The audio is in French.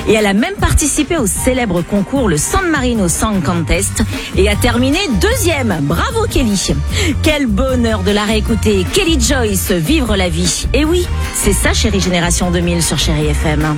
Et elle a même participé au célèbre concours le San Marino Song Contest et a terminé 2e. Bravo Kelly. Quel bonheur de la réécouter. Kelly Joyce, Vivre la vie. Et oui, c'est ça Chérie Génération 2000 sur Chérie FM.